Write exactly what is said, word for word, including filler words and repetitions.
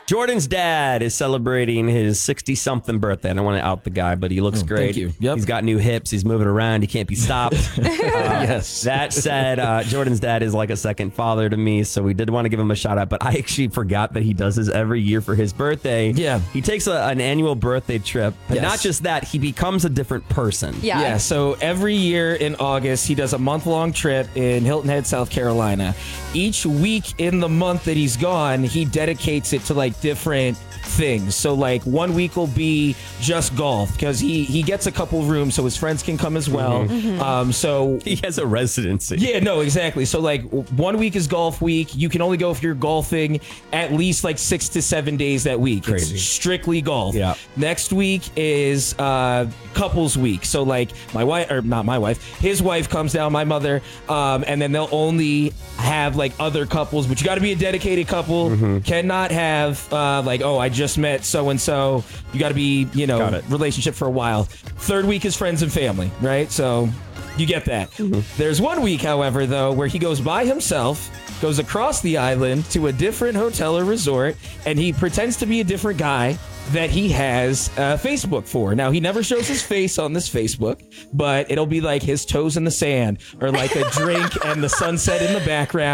Jordan's dad is celebrating his sixty-something birthday. I don't want to out the guy, but he looks Oh, great. thank you. Yep. He's got new hips. He's moving around. He can't be stopped. uh, Yes. That said, uh, Jordan's dad is like a second father to me, so we did want to give him a shout out, but I actually forgot that he does this every year for his birthday. Yeah. He takes a, an annual birthday trip, but Yes. not just that, he becomes a different person. Yeah. Yeah, so every year in August, he does a month-long trip in Hilton Head, South Carolina. Each week in the month that he's gone, he dedicates it to like different things. So like one week will be just golf because he he gets a couple rooms so his friends can come as well. Mm-hmm. Um, so He has a residency. yeah, no, exactly. So like one week is golf week. You can only go if you're golfing at least like six to seven days that week. Crazy. It's strictly golf. Yeah. Next week is uh, couples week. So like my wife, or not my wife, his wife comes down, my mother, um, and then they'll only have like other couples, but you got to be a dedicated couple. Mm-hmm. Cannot have uh, like, oh, I just met so and so. You got to be, you know, Got it. relationship for a while. Third week is friends and family, right? So you get that. Mm-hmm. There's one week, however, though, where he goes by himself, goes across the island to a different hotel or resort, and he pretends to be a different guy that he has uh, Facebook for. Now, he never shows his face on this Facebook, but it'll be like his toes in the sand or like a drink and the sunset in the background.